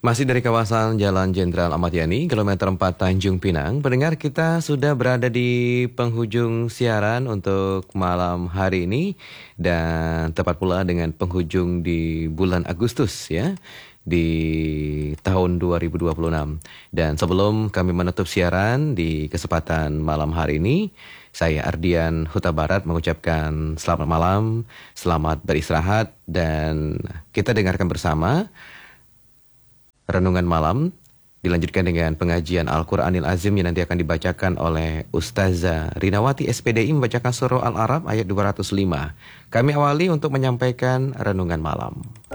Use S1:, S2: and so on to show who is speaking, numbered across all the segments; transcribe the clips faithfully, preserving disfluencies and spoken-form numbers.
S1: Masih dari kawasan Jalan Jenderal Ahmad Yani, kilometer empat Tanjung Pinang. Pendengar, kita sudah berada di penghujung siaran untuk malam hari ini. Dan tepat pula dengan penghujung di bulan Agustus ya, di tahun dua ribu dua puluh enam. Dan sebelum kami menutup siaran di kesempatan malam hari ini, saya Ardian Huta Barat mengucapkan selamat malam, selamat beristirahat, dan kita dengarkan bersama renungan malam, dilanjutkan dengan pengajian Al-Quranil Azim yang nanti akan dibacakan oleh Ustazah Rinawati S P D I membacakan surah Al-Arab ayat dua ratus lima. Kami awali untuk menyampaikan renungan malam.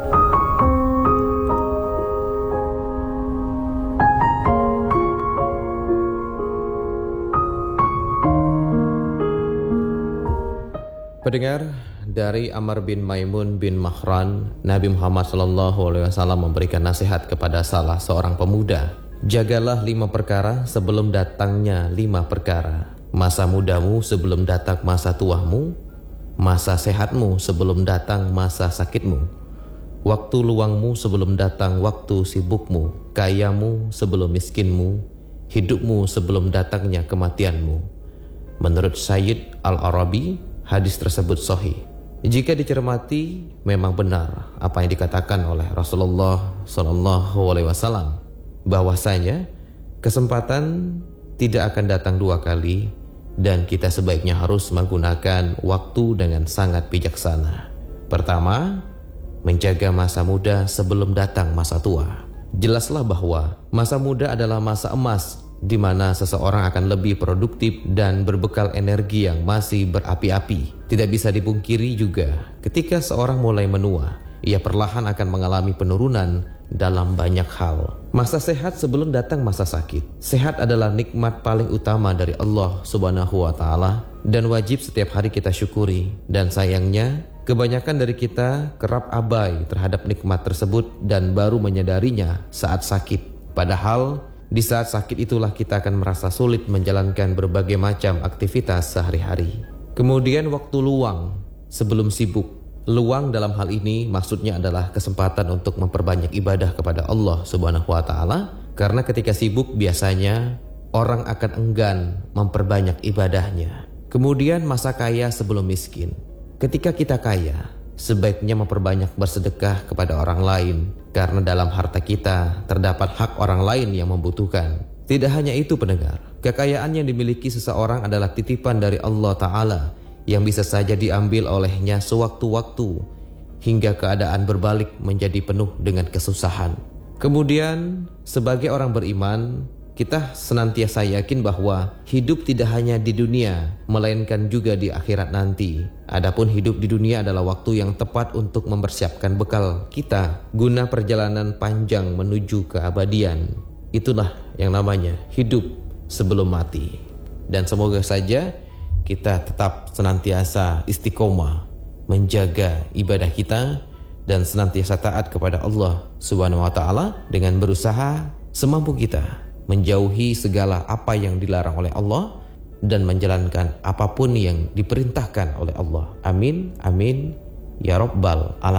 S1: Pendengar, dari Amr bin Maimun bin Mahran, Nabi Muhammad shallallahu alaihi wasallam memberikan nasihat kepada salah seorang pemuda. Jagalah lima perkara sebelum datangnya lima perkara. Masa mudamu sebelum datang masa tuamu. Masa sehatmu sebelum datang masa sakitmu. Waktu luangmu sebelum datang waktu sibukmu. Kayamu sebelum miskinmu. Hidupmu sebelum datangnya kematianmu. Menurut Sayyid Al-Arabi, hadis tersebut sahih. Jika dicermati, memang benar apa yang dikatakan oleh Rasulullah Sallallahu Alaihi Wasallam, bahwasanya kesempatan tidak akan datang dua kali dan kita sebaiknya harus menggunakan waktu dengan sangat bijaksana. Pertama, menjaga masa muda sebelum datang masa tua. Jelaslah bahwa masa muda adalah masa emas, di mana seseorang akan lebih produktif dan berbekal energi yang masih berapi-api. Tidak bisa dipungkiri juga, ketika seorang mulai menua, ia perlahan akan mengalami penurunan dalam banyak hal. Masa sehat sebelum datang masa sakit. Sehat adalah nikmat paling utama dari Allah Subhanahu wa Ta'ala dan wajib setiap hari kita syukuri. Dan sayangnya, kebanyakan dari kita kerap abai terhadap nikmat tersebut dan baru menyadarinya saat sakit. Padahal di saat sakit itulah kita akan merasa sulit menjalankan berbagai macam aktivitas sehari-hari. Kemudian waktu luang sebelum sibuk. Luang dalam hal ini maksudnya adalah kesempatan untuk memperbanyak ibadah kepada Allah Subhanahu wa Ta'ala. Karena ketika sibuk biasanya orang akan enggan memperbanyak ibadahnya. Kemudian masa kaya sebelum miskin. Ketika kita kaya, sebaiknya memperbanyak bersedekah kepada orang lain, karena dalam harta kita terdapat hak orang lain yang membutuhkan. Tidak hanya itu pendengar, kekayaan yang dimiliki seseorang adalah titipan dari Allah Ta'ala yang bisa saja diambil olehnya sewaktu-waktu hingga keadaan berbalik menjadi penuh dengan kesusahan. Kemudian sebagai orang beriman, kita senantiasa yakin bahwa hidup tidak hanya di dunia, melainkan juga di akhirat nanti. Adapun hidup di dunia adalah waktu yang tepat untuk mempersiapkan bekal kita guna perjalanan panjang menuju keabadian. Itulah yang namanya hidup sebelum mati. Dan semoga saja kita tetap senantiasa istiqomah menjaga ibadah kita dan senantiasa taat kepada Allah Subhanahu wa Ta'ala dengan berusaha semampu kita menjauhi segala apa yang dilarang oleh Allah dan menjalankan apapun yang diperintahkan oleh Allah. Amin, amin, ya Rabbal Alamin.